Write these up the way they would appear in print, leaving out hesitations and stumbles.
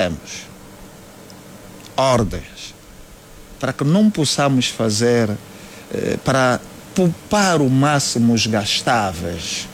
temos ordens para que não possamos fazer, para poupar o máximo os gastáveis.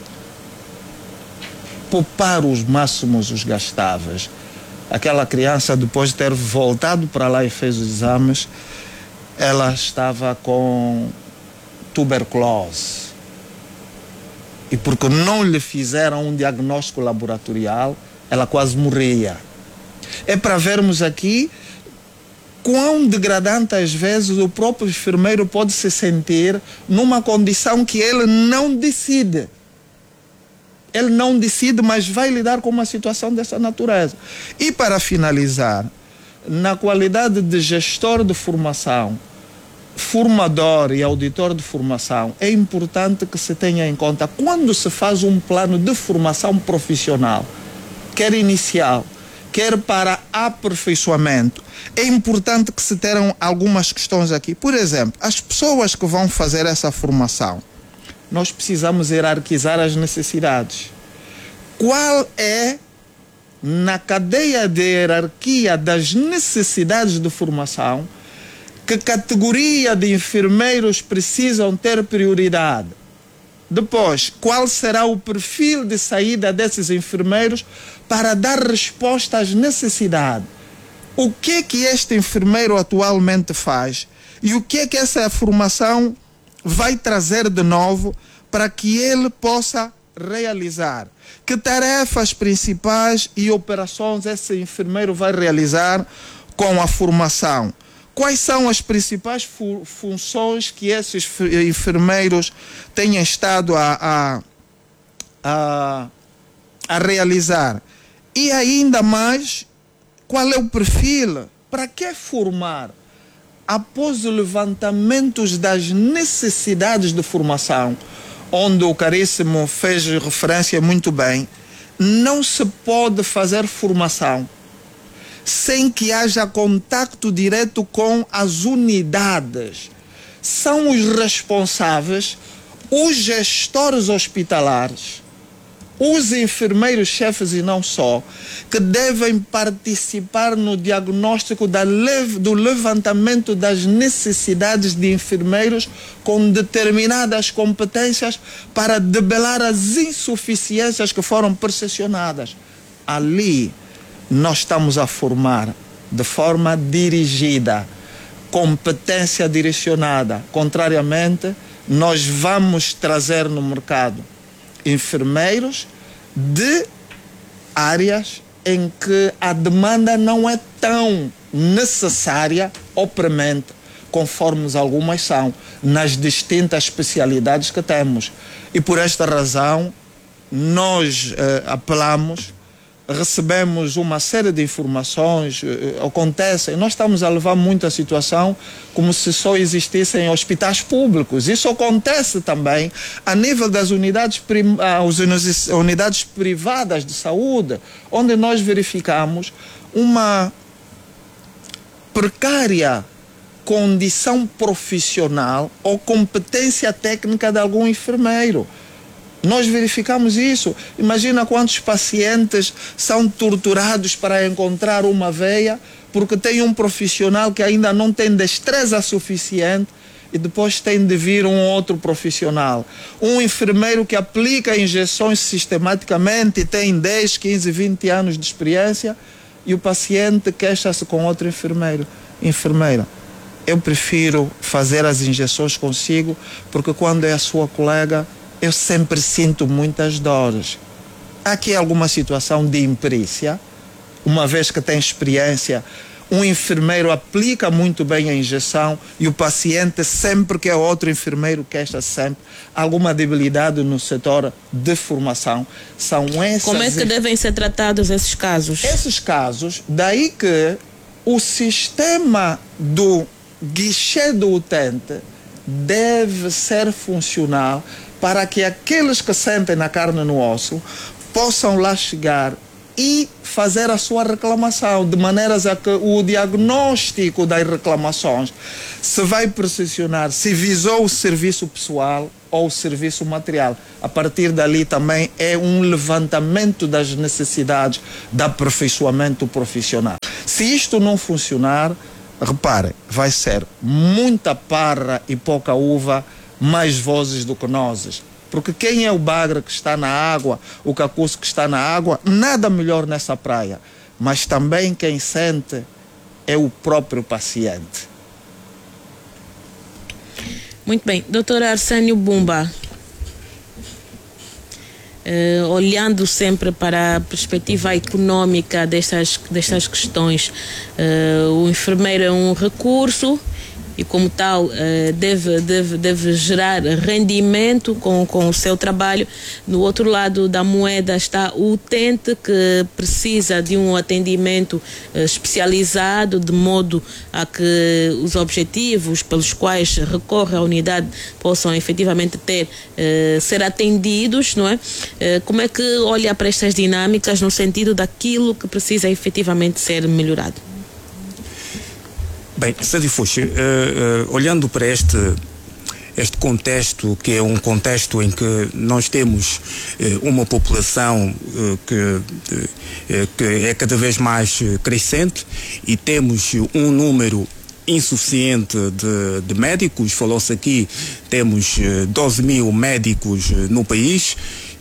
Poupar os máximos os gastáveis. Aquela criança, depois de ter voltado para lá e fez os exames, ela estava com tuberculose. E porque não lhe fizeram um diagnóstico laboratorial, ela quase morria. É para vermos aqui quão degradante às vezes o próprio enfermeiro pode se sentir numa condição que ele não decide. Ele não decide, mas vai lidar com uma situação dessa natureza. E para finalizar, na qualidade de gestor de formação, formador e auditor de formação, é importante que se tenha em conta, quando se faz um plano de formação profissional, quer inicial, quer para aperfeiçoamento, é importante que se tenham algumas questões aqui. Por exemplo, as pessoas que vão fazer essa formação, nós precisamos hierarquizar as necessidades. Qual é, na cadeia de hierarquia das necessidades de formação, que categoria de enfermeiros precisam ter prioridade? Depois, qual será o perfil de saída desses enfermeiros para dar resposta às necessidades? O que é que este enfermeiro atualmente faz? E o que é que essa formação vai trazer de novo para que ele possa realizar? Que tarefas principais e operações esse enfermeiro vai realizar com a formação? Quais são as principais funções que esses enfermeiros têm estado a realizar? E ainda mais, qual é o perfil? Para que formar? Após o levantamento das necessidades de formação, onde o caríssimo fez referência muito bem, não se pode fazer formação sem que haja contacto direto com as unidades. São os responsáveis, os gestores hospitalares, os enfermeiros-chefes e não só, que devem participar no diagnóstico do levantamento das necessidades de enfermeiros com determinadas competências para debelar as insuficiências que foram percepcionadas. Ali, nós estamos a formar de forma dirigida, competência direcionada. Contrariamente, nós vamos trazer no mercado enfermeiros de áreas em que a demanda não é tão necessária ou premente, conforme algumas são, nas distintas especialidades que temos. E por esta razão, nós apelamos, recebemos uma série de informações, acontecem, nós estamos a levar muito a situação como se só existissem hospitais públicos. Isso acontece também a nível das unidades privadas de saúde, onde nós verificamos uma precária condição profissional ou competência técnica de algum enfermeiro. Nós verificamos isso. Imagina quantos pacientes são torturados para encontrar uma veia porque tem um profissional que ainda não tem destreza suficiente e depois tem de vir um outro profissional. Um enfermeiro que aplica injeções sistematicamente e tem 10, 15, 20 anos de experiência e o paciente queixa-se com outro enfermeiro. Enfermeira, eu prefiro fazer as injeções consigo porque quando é a sua colega eu sempre sinto muitas dores. Aqui alguma situação de imperícia, uma vez que tem experiência, um enfermeiro aplica muito bem a injeção e o paciente, sempre que é outro enfermeiro, queixa sempre alguma debilidade no setor de formação. São essas. Como é que devem ser tratados esses casos? Esses casos, daí que o sistema do guichê do utente deve ser funcional para que aqueles que sentem na carne e no osso possam lá chegar e fazer a sua reclamação, de maneiras a que o diagnóstico das reclamações se vai precisionar se visou o serviço pessoal ou o serviço material. A partir dali também é um levantamento das necessidades de aperfeiçoamento profissional. Se isto não funcionar, repare, vai ser muita parra e pouca uva, mais vozes do que nozes. Porque quem é o bagre que está na água, o cacuço que está na água, nada melhor nessa praia. Mas também quem sente é o próprio paciente. Muito bem. Doutor Arsênio Bumba, olhando sempre para a perspectiva econômica destas questões, o enfermeiro é um recurso e, como tal, deve gerar rendimento com o seu trabalho. No outro lado da moeda está o utente, que precisa de um atendimento especializado, de modo a que os objetivos pelos quais recorre à unidade possam efetivamente ser atendidos, não é? Como é que olha para estas dinâmicas no sentido daquilo que precisa efetivamente ser melhorado? Bem, Sadi Fuxi, olhando para este contexto, que é um contexto em que nós temos uma população que é cada vez mais crescente e temos um número insuficiente de médicos, falou-se aqui, temos 12 mil médicos no país,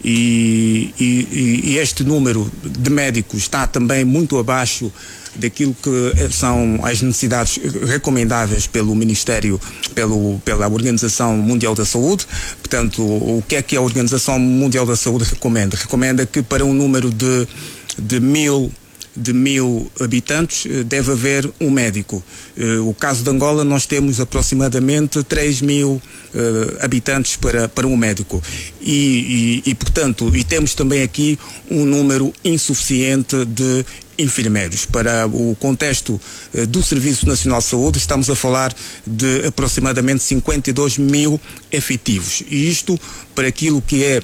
e este número de médicos está também muito abaixo daquilo que são as necessidades recomendáveis pelo Ministério, pela Organização Mundial da Saúde. Portanto, o que é a Organização Mundial da Saúde recomenda? Recomenda que para um número de mil habitantes deve haver um médico. O caso de Angola, nós temos aproximadamente 3 mil habitantes para um médico. Portanto, temos também aqui um número insuficiente de enfermeiros. Para o contexto do Serviço Nacional de Saúde, estamos a falar de aproximadamente 52 mil efetivos. E isto para aquilo que é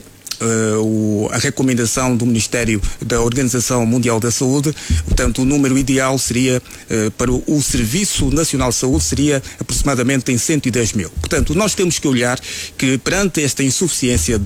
a recomendação do Ministério da Organização Mundial da Saúde. Portanto, o número ideal seria para o Serviço Nacional de Saúde seria aproximadamente em 110 mil. Portanto, nós temos que olhar que perante esta insuficiência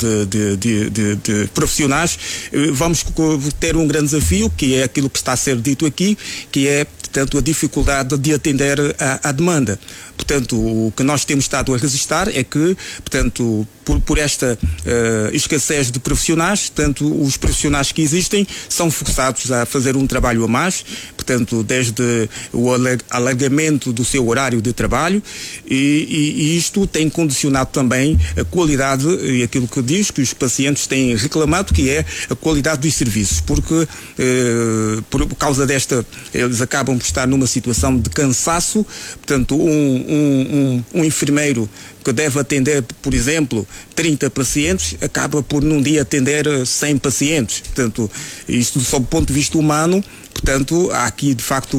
de profissionais, vamos ter um grande desafio, que é aquilo que está a ser dito aqui, que é, portanto, a dificuldade de atender à demanda. Portanto, o que nós temos estado a registrar é que, portanto, por esta escassez de profissionais, portanto, os profissionais que existem são forçados a fazer um trabalho a mais, portanto, desde o alargamento do seu horário de trabalho, e isto tem condicionado também a qualidade, e aquilo que diz que os pacientes têm reclamado, que é a qualidade dos serviços, porque por causa desta, eles acabam por estar numa situação de cansaço. Portanto, um enfermeiro que deve atender, por exemplo, 30 pacientes, acaba por num dia atender 100 pacientes. Portanto, isto sob o ponto de vista humano, portanto, há aqui de facto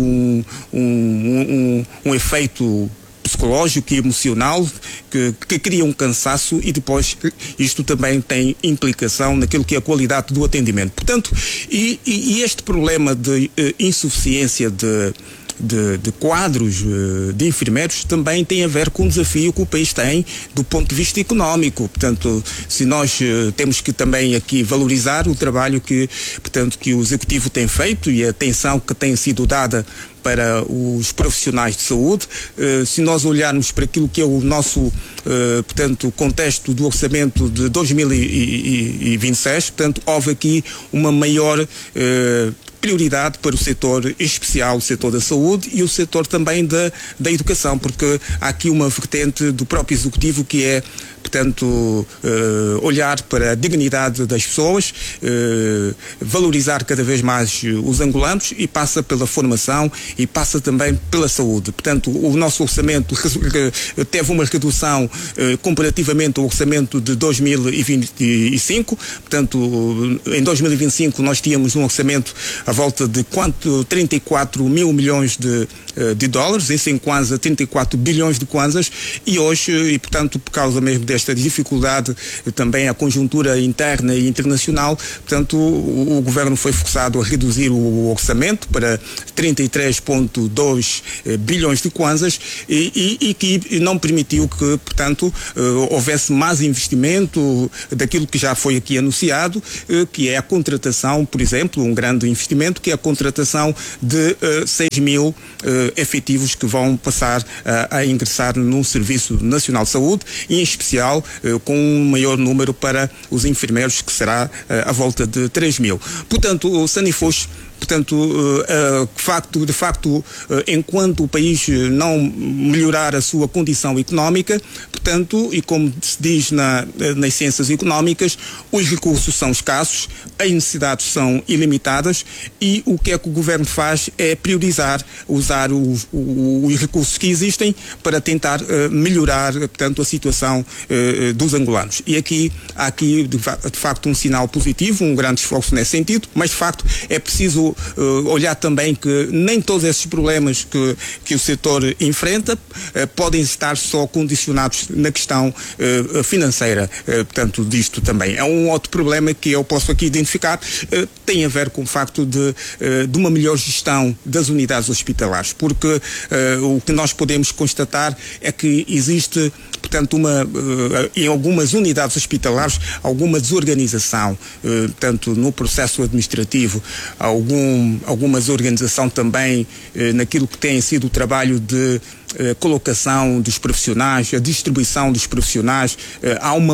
um efeito psicológico e emocional que cria um cansaço, e depois isto também tem implicação naquilo que é a qualidade do atendimento. Portanto, e este problema de insuficiência de quadros de enfermeiros também tem a ver com o desafio que o país tem do ponto de vista económico. Portanto, se nós temos que também aqui valorizar o trabalho que o Executivo tem feito e a atenção que tem sido dada para os profissionais de saúde. Se nós olharmos para aquilo que é o nosso contexto do orçamento de 2026, portanto, houve aqui uma maior prioridade para o setor especial, o setor da saúde e o setor também da educação, porque há aqui uma vertente do próprio Executivo que é, portanto, olhar para a dignidade das pessoas, valorizar cada vez mais os angolanos, e passa pela formação e passa também pela saúde. Portanto, o nosso orçamento teve uma redução comparativamente ao orçamento de 2025. Portanto, em 2025 nós tínhamos um orçamento à volta de 34 mil milhões de dólares, isso em Kwanza 34 bilhões de kwanzas, e hoje, e portanto por causa mesmo desta dificuldade, também a conjuntura interna e internacional, portanto, o governo foi forçado a reduzir o orçamento para 33,2 bilhões de kwanzas e que não permitiu que, portanto, houvesse mais investimento daquilo que já foi aqui anunciado, que é a contratação, por exemplo, um grande investimento, que é a contratação de 6 mil efetivos que vão passar a ingressar no Serviço Nacional de Saúde, e em especial com um maior número para os enfermeiros, que será à volta de 3 mil. Portanto, o Sanifosh, de facto, enquanto o país não melhorar a sua condição económica, portanto, e como se diz nas ciências económicas, os recursos são escassos, as necessidades são ilimitadas, e o que é que o governo faz é priorizar, usar os recursos que existem para tentar melhorar, portanto, a situação dos angolanos. E há aqui, de facto, um sinal positivo, um grande esforço nesse sentido, mas, de facto, é preciso olhar também que nem todos esses problemas que o setor enfrenta podem estar só condicionados na questão financeira. Portanto, disto também. É um outro problema que eu posso aqui identificar, tem a ver com o facto de uma melhor gestão das unidades hospitalares, porque o que nós podemos constatar é que existe, portanto, em algumas unidades hospitalares, alguma desorganização, tanto no processo administrativo, alguma desorganização também naquilo que tem sido o trabalho de colocação dos profissionais, a distribuição dos profissionais, há uma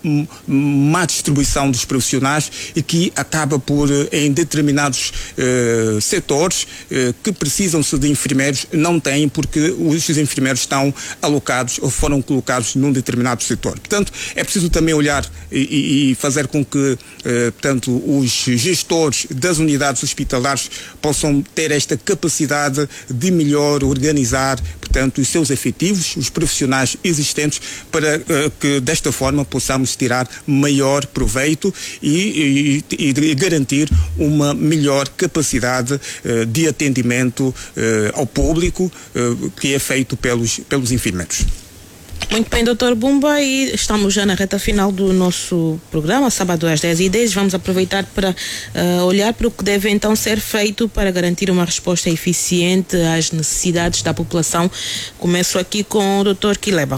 má distribuição dos profissionais e que acaba por, em determinados setores que precisam-se de enfermeiros, não têm, porque os enfermeiros estão alocados ou foram colocados num determinado setor. Portanto, é preciso também olhar e fazer com que, portanto, os gestores das unidades hospitalares possam ter esta capacidade de melhor organizar, portanto, os seus efetivos, os profissionais existentes, para que desta forma possamos tirar maior proveito e garantir uma melhor capacidade de atendimento ao público que é feito pelos enfermeiros. Muito bem, Dr. Bumba, e estamos já na reta final do nosso programa, sábado às 10h10. Vamos aproveitar para olhar para o que deve então ser feito para garantir uma resposta eficiente às necessidades da população. Começo aqui com o Dr. Kileba.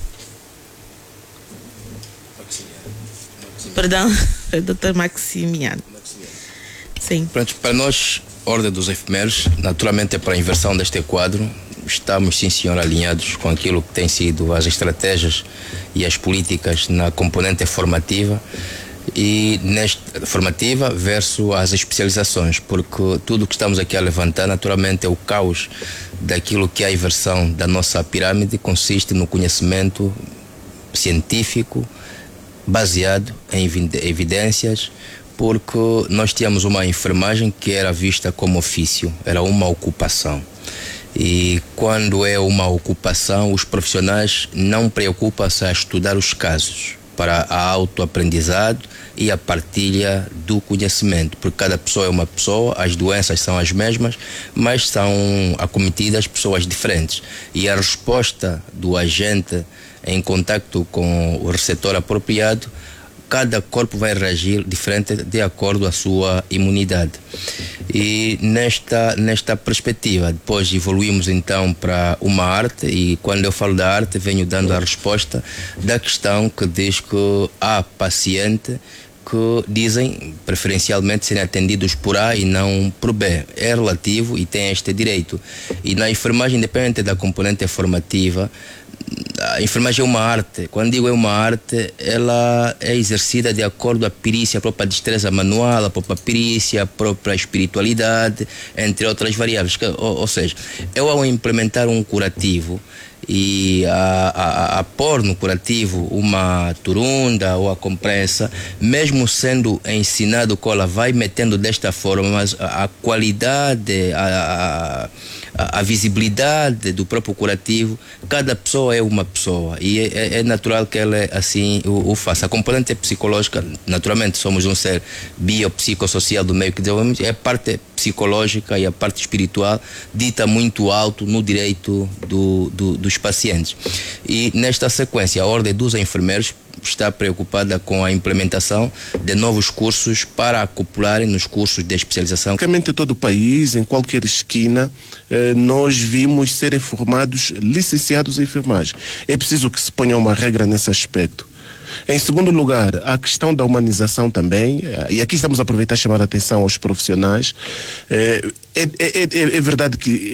Perdão, Dr. Maximiano. Sim. Para nós, Ordem dos Enfermeiros, naturalmente é para a inversão deste quadro. Estamos, sim senhor, alinhados com aquilo que tem sido as estratégias e as políticas na componente formativa e nesta formativa versus as especializações, porque tudo o que estamos aqui a levantar naturalmente é o caos daquilo que é a inversão da nossa pirâmide, consiste no conhecimento científico baseado em evidências, porque nós tínhamos uma enfermagem que era vista como ofício, era uma ocupação. E quando é uma ocupação, os profissionais não preocupam-se a estudar os casos para a autoaprendizado e a partilha do conhecimento, porque cada pessoa é uma pessoa, as doenças são as mesmas, mas são acometidas pessoas diferentes. E a resposta do agente em contacto com o receptor apropriado, cada corpo vai reagir diferente de acordo com a sua imunidade. E nesta perspectiva, depois evoluímos então para uma arte, e quando eu falo da arte, venho dando a resposta da questão que diz que há paciente que dizem preferencialmente serem atendidos por A e não por B. É relativo e tem este direito. E na enfermagem, independente da componente formativa, a enfermagem é uma arte. Quando digo é uma arte, ela é exercida de acordo com a perícia, a própria destreza manual, a própria perícia, a própria espiritualidade, entre outras variáveis. Ou seja, eu ao implementar um curativo e a pôr no curativo uma turunda ou a compressa, mesmo sendo ensinado que ela vai metendo desta forma, mas a qualidade, a visibilidade do próprio curativo. Cada pessoa é uma pessoa e é natural que ela assim o faça. A componente psicológica, naturalmente somos um ser biopsicossocial do meio que desenvolvemos, é a parte psicológica e a parte espiritual dita muito alto no direito dos pacientes. E nesta sequência, a Ordem dos Enfermeiros está preocupada com a implementação de novos cursos para acoplarem nos cursos de especialização. Praticamente todo o país, em qualquer esquina, nós vimos serem formados licenciados em enfermagem. É preciso que se ponha uma regra nesse aspecto. Em segundo lugar, a questão da humanização também, e aqui estamos a aproveitar e chamar a atenção aos profissionais. É verdade que